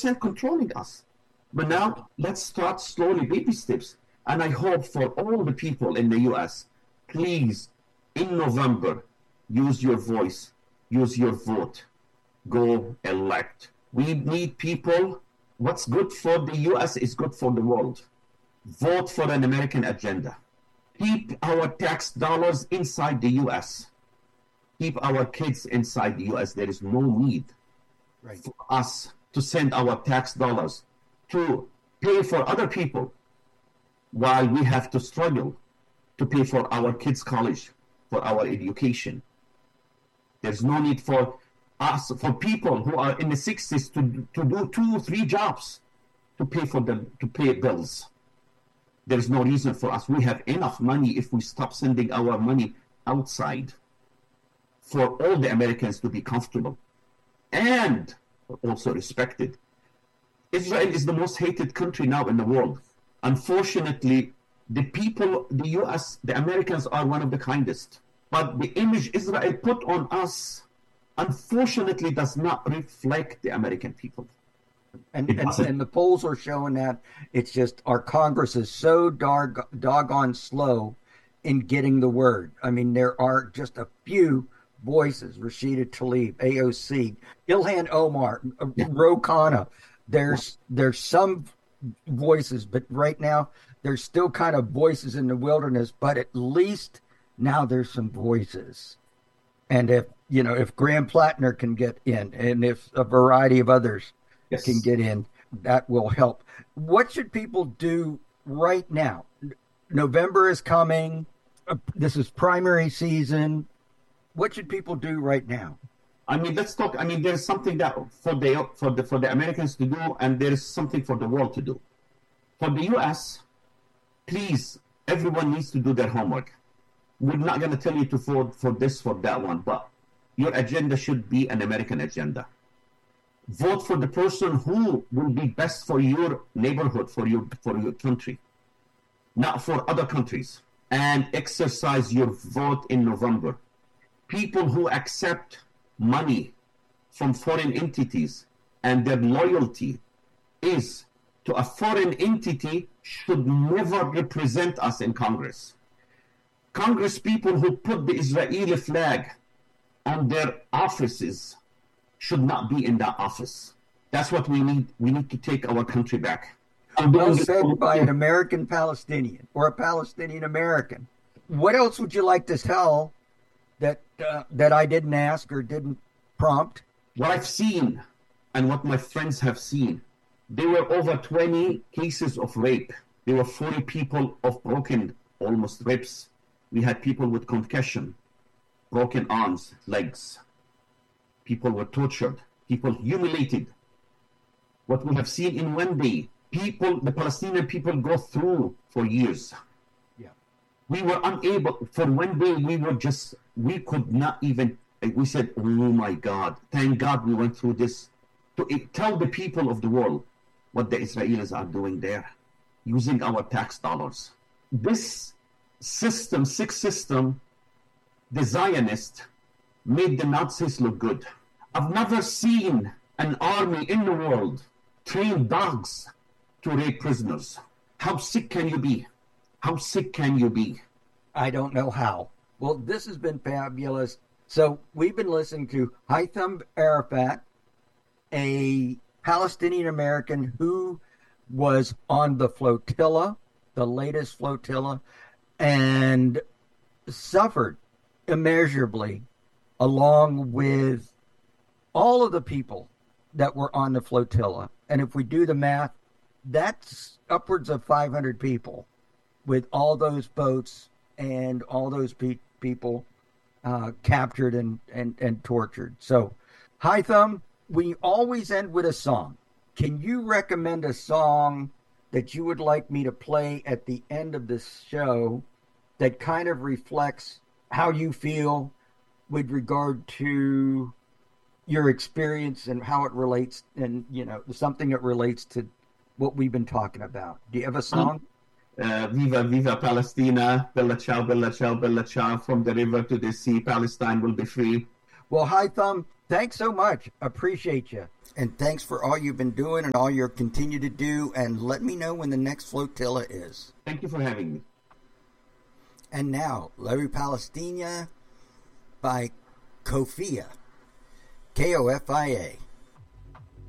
100% controlling us. But now let's start slowly, baby steps. And I hope for all the people in the US, please, in November, use your voice, use your vote, go elect. We need people. What's good for the US is good for the world. Vote for an American agenda. Keep our tax dollars inside the US. Keep our kids inside the US. There is no need for us to send our tax dollars to pay for other people while we have to struggle to pay for our kids' college, for our education. There's no need for us, for people who are in the 60s to do 2 or 3 jobs to pay for them, to pay bills. There's no reason for us. We have enough money if we stop sending our money outside for all the Americans to be comfortable and also respected. Israel is the most hated country now in the world. Unfortunately, the people, the US, the Americans are one of the kindest. But the image Israel put on us, unfortunately, does not reflect the American people. And the polls are showing that. It's just our Congress is so doggone slow in getting the word. I mean, there are just a few voices: Rashida Tlaib, AOC, Ilhan Omar, Ro Khanna. There's some voices, but right now there's still kind of voices in the wilderness. But at least now there's some voices. And if Graham Plattner can get in, and if a variety of others can get in, that will help. What should people do right now? November is coming. This is primary season. What should people do right now? I mean, let's talk. I mean, there's something that for the Americans to do, and there is something for the world to do. For the U.S., please, everyone needs to do their homework. We're not going to tell you to vote for this, for that one, but your agenda should be an American agenda. Vote for the person who will be best for your neighborhood, for your country, not for other countries. And exercise your vote in November. People who accept money from foreign entities and their loyalty is to a foreign entity should never represent us in Congress. Congress people who put the Israeli flag on their offices should not be in that office. That's what we need. We need to take our country back. Well said by an American Palestinian or a Palestinian American. What else would you like to tell that I didn't ask or didn't prompt? What I've seen and what my friends have seen, there were over 20 cases of rape. There were 40 people of broken, almost ribs. We had people with concussion, broken arms, legs. People were tortured. People humiliated. What we have seen in one day, the Palestinian people go through for years. Yeah. We were unable, for one day, we could not even, we said, oh my God, thank God we went through this. To tell the people of the world what the Israelis are doing there, using our tax dollars. This system, sick system, the Zionists made the Nazis look good. I've never seen an army in the world train dogs to rape prisoners. How sick can you be? How sick can you be? I don't know how. Well, this has been fabulous. So we've been listening to Haitham Arafat, a Palestinian American who was on the flotilla, the latest flotilla, and suffered immeasurably along with all of the people that were on the flotilla. And if we do the math, that's upwards of 500 people with all those boats and all those people captured and tortured. So, Haitham, we always end with a song. Can you recommend a song that you would like me to play at the end of this show that kind of reflects how you feel with regard to your experience and how it relates, and something that relates to what we've been talking about? Do you have a song? Viva, Viva Palestina, Bella Ciao, Bella Ciao, Bella Ciao, from the river to the sea, Palestine will be free. Well, Haitham, Thanks so much. Appreciate you. And thanks for all you've been doing and all you'll continue to do. And let me know when the next flotilla is. Thank you for having me. And now, Larry Palestina by Kofia. Kofia.